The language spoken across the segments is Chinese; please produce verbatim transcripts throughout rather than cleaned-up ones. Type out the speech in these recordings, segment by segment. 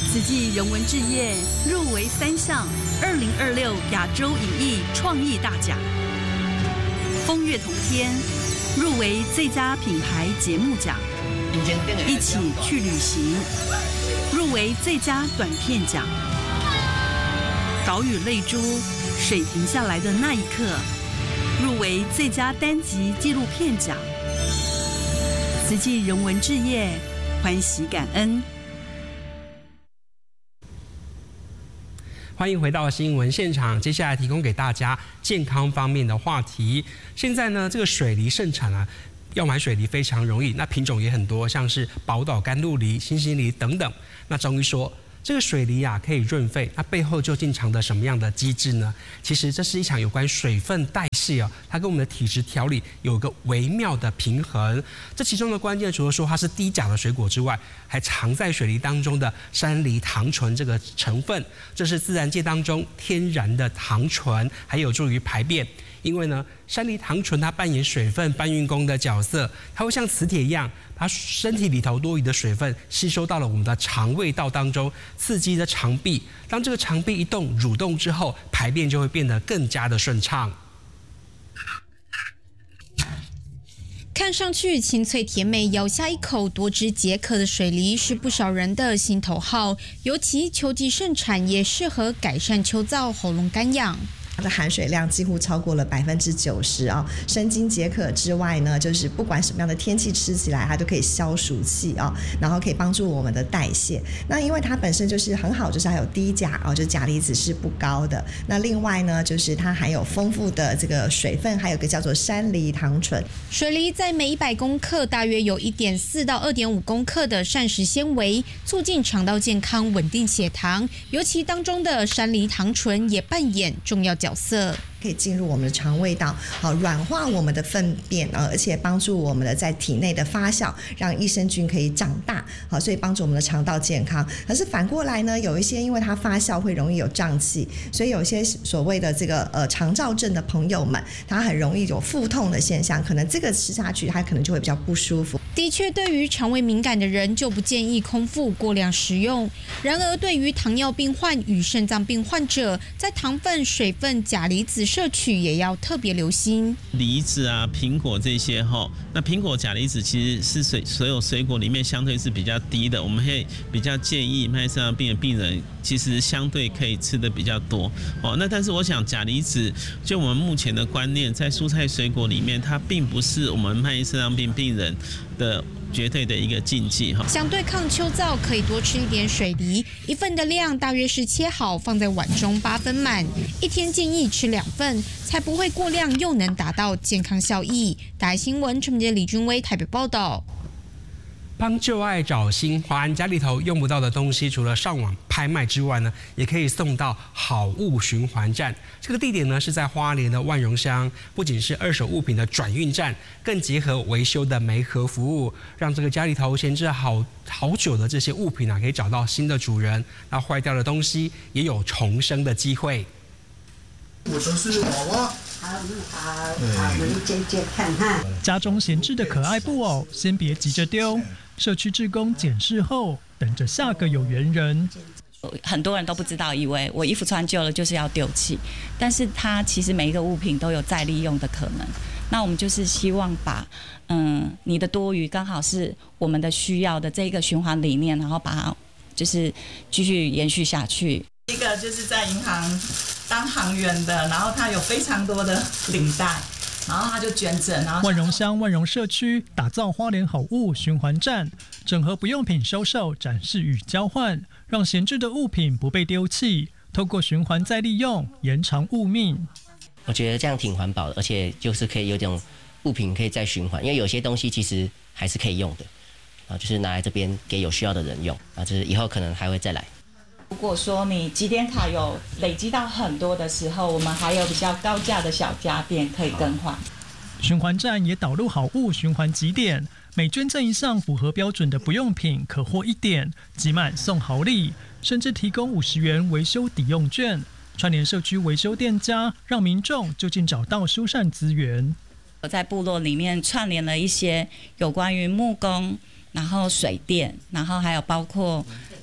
慈济人文置业入围三项二零二六亚洲影艺创意大奖。风月同天入围最佳品牌节目奖。一起去旅行入围最佳短片奖。岛屿泪珠水停下来的那一刻入围最佳单集纪录片奖。慈济人文置业欢喜感恩。 欢迎回到新闻现场，接下来提供给大家健康方面的话题。现在呢，这个水梨盛产啊，要买水梨非常容易，那品种也很多，像是宝岛甘露梨、新兴梨等等。那中医说，这个水梨啊可以润肺，那背后究竟藏着什么样的机制呢？其实这是一场有关水分代谢哦，它跟我们的体质调理有一个微妙的平衡。这其中的关键，除了说它是低钾的水果之外，还藏在水梨当中的山梨糖醇这个成分，这是自然界当中天然的糖醇，还有助于排便。因为呢，山梨糖醇它扮演水分搬运工的角色，它会像磁铁一样，把身体里头多余的水分吸收到了我们的肠胃道当中，刺激着肠壁。当这个肠壁一动蠕动之后，排便就会变得更加的顺畅。 看上去清脆甜美，咬下一口多汁解渴的水梨是不少人的心头好，尤其秋季盛产，也适合改善秋燥、喉咙干痒。 它的含水量几乎超过了百分之九十啊，生津解渴之外呢，就是不管什么样的天气吃起来，它都可以消暑气啊，然后可以帮助我们的代谢。那因为它本身就是很好，就是还有低钾啊，就钾离子是不高的。那另外呢，就是它含有丰富的这个水分，还有一个叫做山梨糖醇。 水梨在每一百公克大约有一点四到二点五公克的膳食纤维，促进肠道健康，稳定血糖。尤其当中的山梨糖醇也扮演重要角色。 可以进入我们的肠胃道，好软化我们的粪便，而且帮助我们的在体内的发酵，让益生菌可以长大，好，所以帮助我们的肠道健康。可是反过来呢，有一些因为它发酵会容易有胀气，所以有一些所谓的这个呃肠燥症的朋友们，他很容易有腹痛的现象，可能这个吃下去，他可能就会比较不舒服。 的确，对于肠胃敏感的人就不建议空腹过量食用。然而，对于糖尿病患与肾脏病患者，在糖分、水分、钾离子摄取也要特别留心。 梨子啊、苹果这些哈，那苹果钾离子其实是水所有水果里面相对是比较低的，我们会比较建议慢性肾脏病的病人，其实相对可以吃的比较多哦。那但是我想钾离子，就我们目前的观念，在蔬菜水果里面，它并不是我们慢性肾脏病病人的绝对的一个禁忌哈。 想对抗秋燥，可以多吃一点水梨，一份的量大约是切好放在碗中八分满，一天建议吃两份，才不会过量，又能达到健康效益。台新闻陈明杰、李君威台北报道。 帮旧爱找新欢，家里头用不到的东西，除了上网拍卖之外呢，也可以送到好物循环站。这个地点呢是在花莲的万荣乡，不仅是二手物品的转运站，更结合维修的媒合服务，让这个家里头闲置好好久的这些物品啊，可以找到新的主人。那坏掉的东西也有重生的机会。 我都是娃娃。 好，好，好，我们接接看哈。 家中闲置的可爱布偶，先别急着丢。社区志工检视后，等着下个有缘人。 很多人都不知道，以为我衣服穿旧了就是要丢弃，但是它其实每一个物品都有再利用的可能。那我们就是希望把，嗯，你的多余刚好是我们的需要的这一个循环理念，然后把它就是继续延续下去。 一个就是在银行当行员的，然后他有非常多的领带。然后他就捐赠，然后万荣乡万荣社区打造花莲好物循环站，整合不用品收售、展示与交换，让闲置的物品不被丢弃，透过循环再利用，延长物命。 我觉得这样挺环保的，而且就是可以有种物品可以再循环，因为有些东西其实还是可以用的，然后就是拿来这边给有需要的人用，然后就是以后可能还会再来。 如果说你集点卡有累积到很多的时候，我们还有比较高价的小家电可以更换。 循环站也导入好物循环集点，每捐赠一项符合标准的不用品，可获一点，集满送好礼，甚至提供五十元维修抵用券。串联社区维修店家，让民众就近找到修缮资源。 我在部落里面串联了一些有关于木工，然后水电，然后还有包括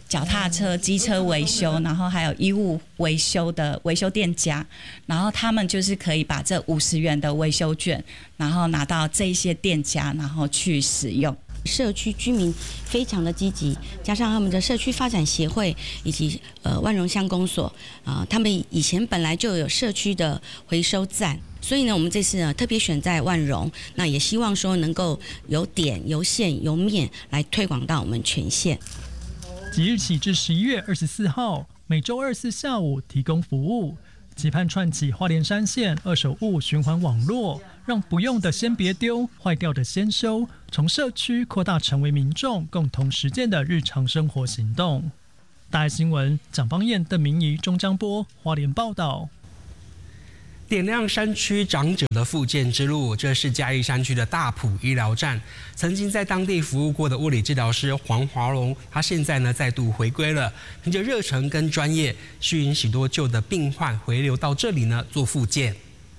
脚踏车、机车维修，然后还有衣物维修的维修店家，然后他们就是可以把这五十元的维修券，然后拿到这一些店家，然后去使用。 社区居民非常的积极，加上他们的社区发展协会以及呃万荣乡公所啊、呃，他们以前本来就有社区的回收站，所以呢，我们这次呢特别选在万荣，那也希望说能够由点、由线、由面来推广到我们全县。 即日起至十一月二十四号，每周二四下午提供服务，期盼串起花莲山线二手物循环网络，让不用的先别丢，坏掉的先修，从社区扩大成为民众共同实践的日常生活行动。大爱新闻蒋邦彦、邓明仪、钟江波花莲报道。 点亮山区长者的复健之路，这是嘉义山区的大埔医疗站。曾经在当地服务过的物理治疗师黄华龙，他现在呢再度回归了，凭着热忱跟专业，吸引许多旧的病患回流到这里呢做复健。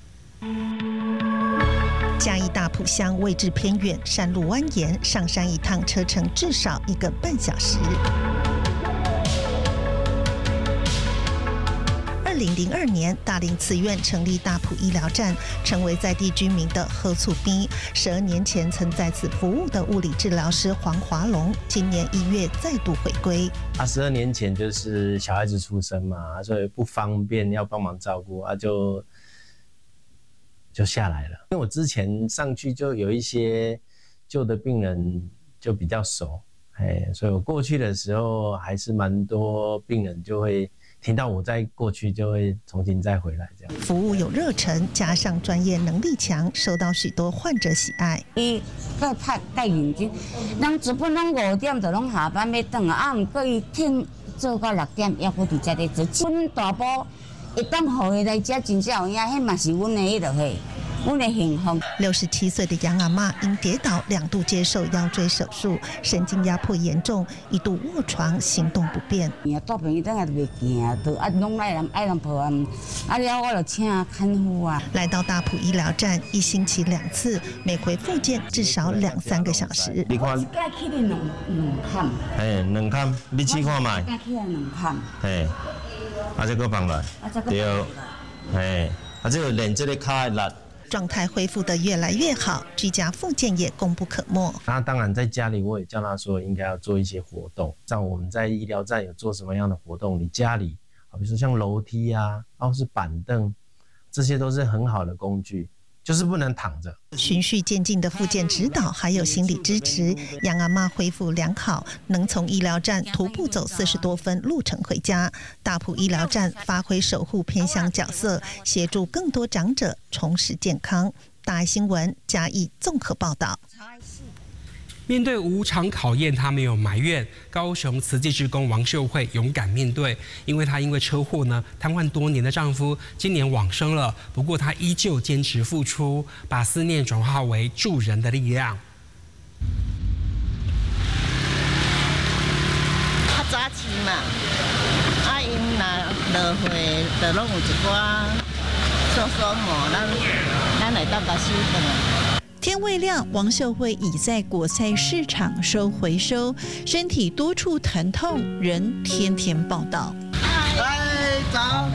嘉义大埔乡位置偏远，山路蜿蜒，上山一趟车程至少一个半小时。二零零二年，大林慈院成立大埔医疗站，成为在地居民的贺促兵。十二年前曾在此服务的物理治疗师黄华龙，今年一月再度回归。 啊，十二年前就是小孩子出生嘛，所以不方便要帮忙照顾啊，就就下来了。因为我之前上去就有一些旧的病人就比较熟，哎，所以我过去的时候还是蛮多病人就会。听到我再过去，就会重新再回来这样。 服务有热忱，加上专业能力强，受到许多患者喜爱。 伊个拍介认真，人基本拢五点就拢下班要转啊，啊，毋过伊挺做到六点，还搁伫遮咧做。阮大埔一当互伊来遮，真正有影，迄嘛是阮的迄落嘿。阮的幸福。 六十七岁的杨阿嬷因跌倒两度接受腰椎手术，神经压迫严重，一度卧床，行动不便。 呀，大病一等下就袂行，都啊拢爱人爱人抱啊，啊了我就请看护啊。 来到大埔医疗站，一星期两次，每回复健至少两三个小时。 你看， 该去的两两坎。 嘿，两坎，你试看卖。 该去的两坎。 嘿，啊，这个放来。 啊，这个。 对，嘿，啊，这个练这个脚的力。 状态恢复得越来越好，居家复健也功不可没。 那当然，在家里我也叫他说，应该要做一些活动。像我们在医疗站有做什么样的活动，你家里，比如说像楼梯啊，或是板凳，这些都是很好的工具。就是不能躺着。 循序渐进的复健指导，还有心理支持，杨阿嬷恢复良好，能从医疗站徒步走四十多分路程回家。大埔医疗站发挥守护偏乡角色，协助更多长者重拾健康。大爱新闻嘉义综合报道。 面对无常考验，她没有埋怨。高雄慈济志工王秀慧勇敢面对，因为她因为车祸呢瘫痪多年的丈夫今年往生了，不过她依旧坚持付出，把思念转化为助人的力量。 较早起嘛，啊因若落血，就拢有一寡疏疏毛，咱咱来当甲收转来。 天未亮，王秀慧已在果菜市场收回收，身体多处疼痛，仍天天报道。 哎，早。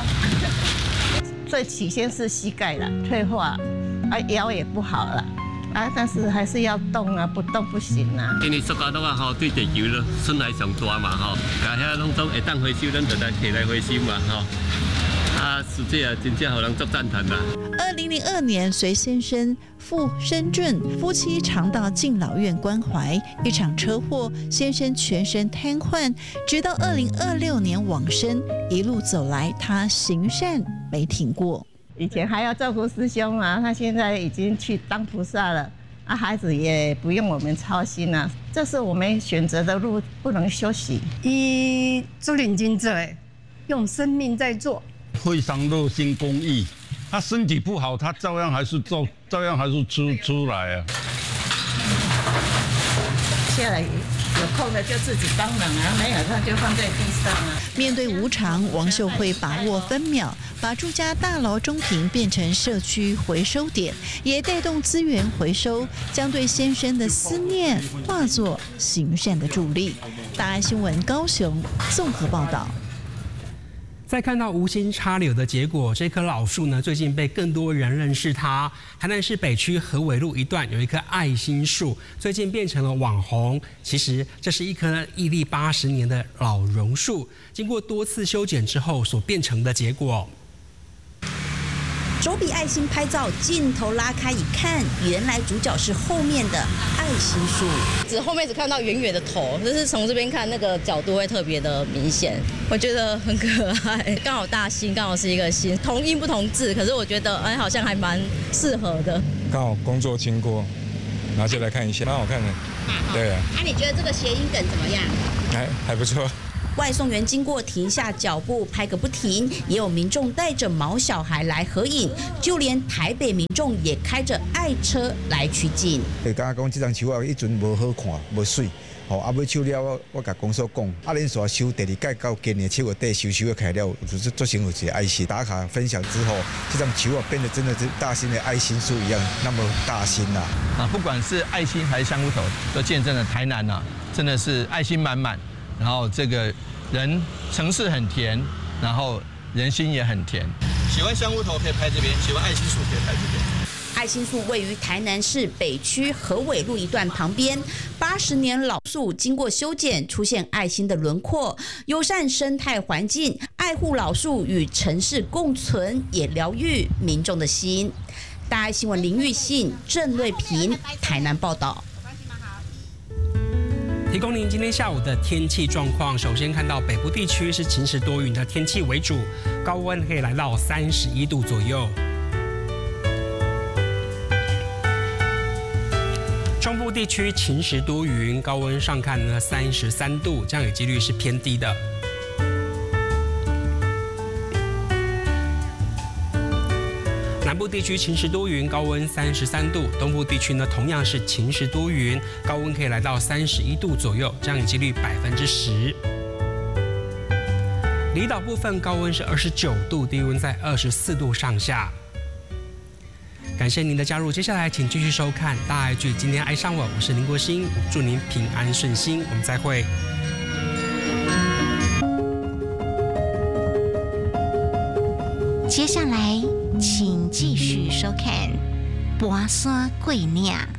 最起先是膝盖了，退化，啊腰也不好了，啊但是还是要动啊，不动不行啊。 因为塑胶袋啊吼，对地球咯损害上大嘛吼，甲遐拢总会当回收，咱就来摕来回收嘛吼。啊，实际啊，真正互人足赞叹啦。 二零零二年，随先生傅生俊夫妻常到敬老院关怀。一场车祸，先生全身瘫痪，直到二零二六年往生。一路走来，他行善没停过。 以前还要照顾师兄嘛，他现在已经去当菩萨了。啊，孩子也不用我们操心了，这是我们选择的路，不能休息。 伊做认真做，用生命在做。 非常热心公益，他身体不好，他照样还是照，照样还是出出来啊。 下来有空的就自己帮忙啊，没有他就放在地上啊。 面对无常，王秀慧把握分秒，把住家大楼中庭变成社区回收点，也带动资源回收，将对先生的思念化作行善的助力。大爱新闻高雄综合报道。 在看到无心插柳的结果，这棵老树呢，最近被更多人认识它。台南市北区河尾路一段有一棵爱心树，最近变成了网红。其实这是一棵屹立八十年的老榕树，经过多次修剪之后所变成的结果。 手比爱心拍照，镜头拉开一看，原来主角是后面的爱心树。 只后面只看到远远的头，就是从这边看那个角度会特别的明显，我觉得很可爱。刚好大心，刚好是一个心，同音不同字，可是我觉得哎好像还蛮适合的。 刚好工作经过，然后就来看一下，蛮好看的。对啊。 那、啊、你觉得这个谐音梗怎么样？ 还还不错。 外送员经过停下脚步拍个不停，也有民众带着毛小孩来合影，就连台北民众也开着爱车来取景。 会感觉讲这张树啊，迄阵无好看，无水。吼，啊，要收了，我我甲公所讲，啊，恁煞收第二届到今年七月底收收要开了，就是做成有一个爱心打卡分享之后，这张树啊变得真的是大心的爱心树一样，那么大心呐、 啊！啊，不管是爱心还是香菇头，都见证了台南呐、啊，真的是爱心满满。然后这个人城市很甜，然后人心也很甜。 喜欢香菇头可以拍这边，喜欢爱心树可以拍这边。 爱心树位于台南市北区河尾路一段旁边，八十年老树经过修剪，出现爱心的轮廓，友善生态环境，爱护老树与城市共存，也疗愈民众的心。大爱新闻林玉信、郑瑞平，台南报道。 提供您今天下午的天气状况。首先看到北部地区是晴时多云的天气为主，高温可以来到三十一度左右。中部地区晴时多云，高温上看呢三十三度，降雨几率是偏低的。南部地区晴时多云，高温三十三度；东部地区呢同样是晴时多云，高温可以来到三十一度左右，降雨几率百分之十。离岛部分高温是二十九度，低温在二十四度上下。感谢您的加入，接下来请继续收看大爱剧。今天爱上我，我是林国兴，祝您平安顺心，我们再会。 接下来，请继续收看《跋山过岭》。